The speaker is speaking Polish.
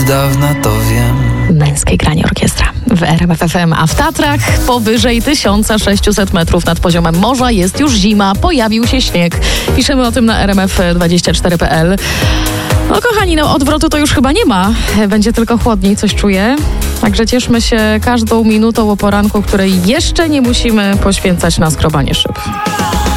od dawna to wiem. Męskiej granie orkiestra w RMF FM, a w Tatrach powyżej 1600 metrów nad poziomem morza jest już zima, pojawił się śnieg. Piszemy o tym na rmf24.pl. No kochani, odwrotu to już chyba nie ma. Będzie tylko chłodniej, coś czuję. Także cieszmy się każdą minutą o poranku, której jeszcze nie musimy poświęcać na skrobanie szyb.